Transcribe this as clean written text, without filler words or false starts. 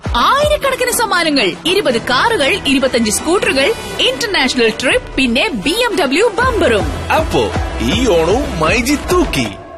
ആയിരക്കണക്കിന് സമ്മാനങ്ങൾ, 20 കാറുകൾ, 25 സ്കൂട്ടറുകൾ, ഇന്റർനാഷണൽ ട്രിപ്പ്, പിന്നെ BMW ബമ്പറും. അപ്പോ ഈ ഓണവും മൈജി തൂക്കി.